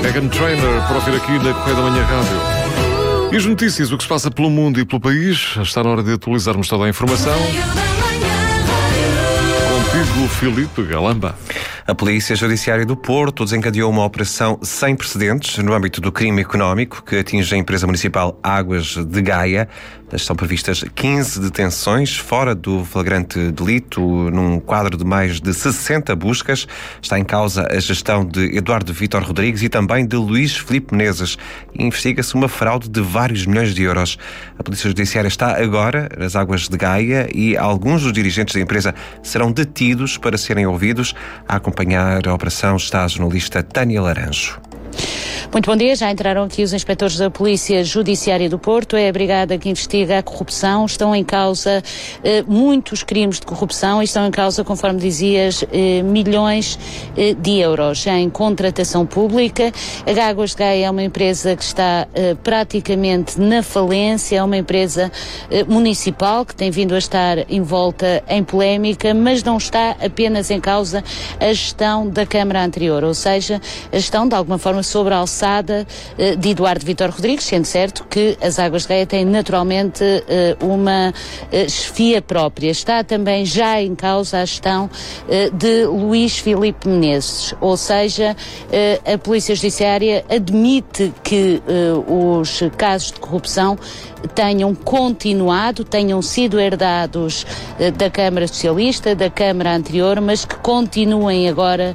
Meghan Trainor, para ouvir aqui na Correia da Manhã Rádio. E as notícias, o que se passa pelo mundo e pelo país. Está na hora de atualizarmos toda a informação. Contigo, Filipe Galamba. A Polícia Judiciária do Porto desencadeou uma operação sem precedentes no âmbito do crime económico que atinge a empresa municipal Águas de Gaia. Estão previstas 15 detenções fora do flagrante delito, num quadro de mais de 60 buscas. Está em causa a gestão de Eduardo Vítor Rodrigues e também de Luís Filipe Menezes. Investiga-se uma fraude de vários milhões de euros. A Polícia Judiciária está agora nas Águas de Gaia e alguns dos dirigentes da empresa serão detidos para serem ouvidos. A acompanhar a operação está a jornalista Tânia Laranjo. Muito bom dia, já entraram aqui os inspectores da Polícia Judiciária do Porto, é a brigada que investiga a corrupção. Estão em causa muitos crimes de corrupção e estão em causa, conforme dizias, milhões de euros em contratação pública. A Águas de Gaia é uma empresa que está praticamente na falência, é uma empresa municipal que tem vindo a estar envolta em polémica, mas não está apenas em causa a gestão da Câmara anterior, ou seja, a gestão de alguma forma sobre a alçada de Eduardo Vítor Rodrigues, sendo certo que as Águas de Gaia têm naturalmente uma chefia própria. Está também já em causa a gestão de Luís Filipe Menezes, ou seja, a Polícia Judiciária admite que os casos de corrupção tenham continuado, tenham sido herdados da Câmara Socialista, da Câmara anterior, mas que continuem agora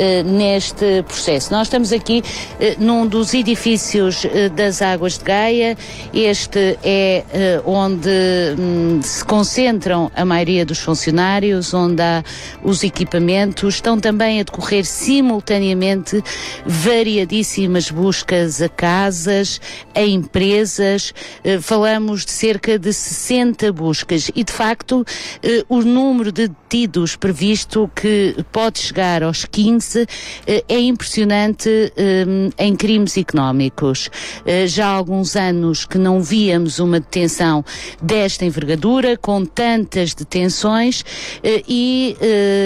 neste processo. Nós estamos aqui num dos edifícios das Águas de Gaia. Este é onde se concentram a maioria dos funcionários, onde há os equipamentos. Estão também a decorrer simultaneamente variadíssimas buscas a casas, a empresas. Falamos de cerca de 60 buscas e, de facto, o número de detidos previsto, que pode chegar aos 15, é impressionante em crimes económicos. Já há alguns anos que não víamos uma detenção desta envergadura, com tantas detenções, e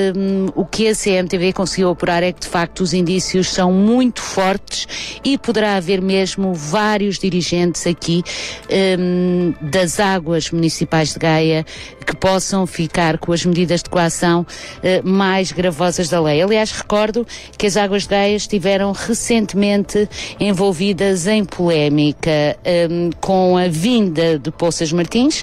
o que a CMTV conseguiu apurar é que, de facto, os indícios são muito fortes e poderá haver mesmo vários dirigentes aqui das Águas Municipais de Gaia que possam ficar com as medidas de coação mais gravosas da lei. Aliás, recordo que as Águas de Gaia estiveram recentemente envolvidas em polémica com a vinda de Poças Martins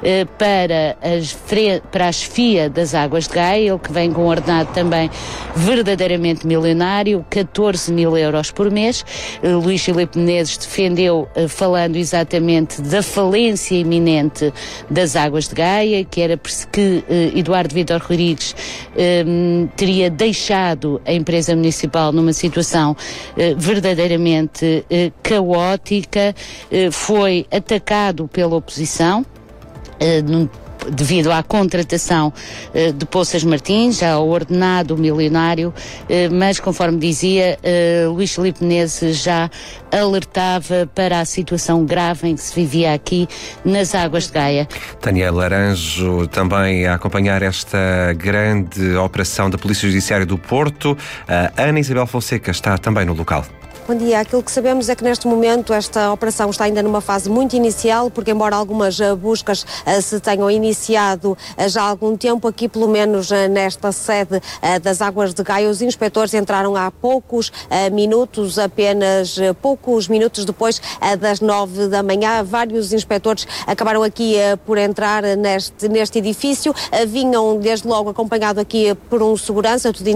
para a chefia das Águas de Gaia, ele que vem com um ordenado também verdadeiramente milionário, 14 mil euros por mês. Luís Filipe Menezes defendeu, falando exatamente da falência iminente das Águas de Gaia, que era que Eduardo Vítor Rodrigues teria deixado a empresa municipal numa situação verdadeiramente caótica. Foi atacado pela oposição devido à contratação de Poças Martins, ao ordenado milionário, mas, conforme dizia, Luís Filipe Menezes já alertava para a situação grave em que se vivia aqui nas Águas de Gaia. Tânia Laranjo também a acompanhar esta grande operação da Polícia Judiciária do Porto. A Ana Isabel Fonseca está também no local. Bom dia. Aquilo que sabemos é que neste momento esta operação está ainda numa fase muito inicial, porque embora algumas buscas se tenham iniciado já há algum tempo, aqui pelo menos nesta sede das Águas de Gaia, os inspectores entraram há poucos minutos, apenas poucos minutos depois das 9 da manhã. Vários inspectores acabaram aqui por entrar neste edifício, vinham desde logo acompanhado aqui por um segurança, tudo